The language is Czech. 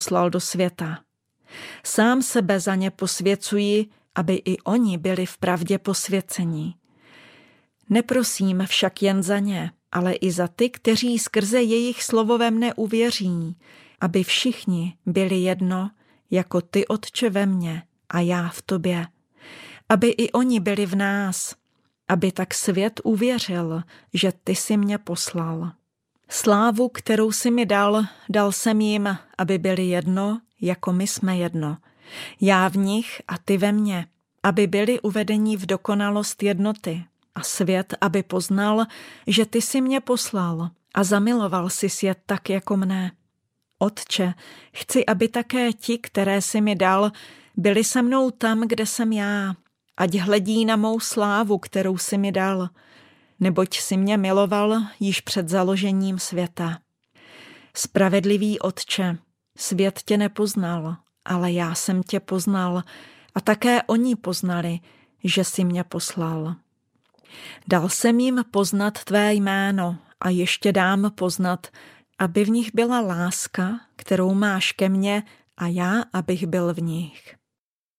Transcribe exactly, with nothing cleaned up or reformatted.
poslal do světa. Sám sebe za ně posvěcuji, aby i oni byli v pravdě posvěcení. Neprosím však jen za ně, ale i za ty, kteří skrze jejich slovo ve mne uvěří, aby všichni byli jedno, jako ty, Otče, ve mně a já v tobě. Aby i oni byli v nás, aby tak svět uvěřil, že ty jsi mě poslal. Slávu, kterou jsi mi dal, dal jsem jim, aby byli jedno, jako my jsme jedno. Já v nich a ty ve mně, aby byli uvedeni v dokonalost jednoty. A svět, aby poznal, že ty jsi mě poslal a zamiloval jsi svět tak jako mne. Otče, chci, aby také ti, které jsi mi dal, byli se mnou tam, kde jsem já, ať hledí na mou slávu, kterou jsi mi dal, neboť jsi mě miloval již před založením světa. Spravedlivý Otče, svět tě nepoznal, ale já jsem tě poznal a také oni poznali, že jsi mě poslal. Dal jsem jim poznat tvé jméno a ještě dám poznat, aby v nich byla láska, kterou máš ke mně a já, abych byl v nich.